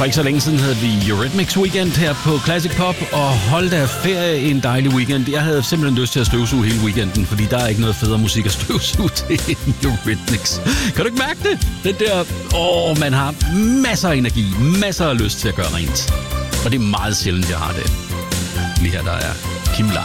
For ikke så længe siden havde vi Eurythmics Weekend her på Classic Pop, og hold da ferie en dejlig weekend. Jeg havde simpelthen lyst til at støvsuge hele weekenden, fordi der er ikke noget federe musik at støvsuge til end Eurythmics. Kan du ikke mærke det? Den der, man har masser af energi, masser af lyst til at gøre rent. Og det er meget sjældent, jeg har det. Lige her, der er Kim Larsen.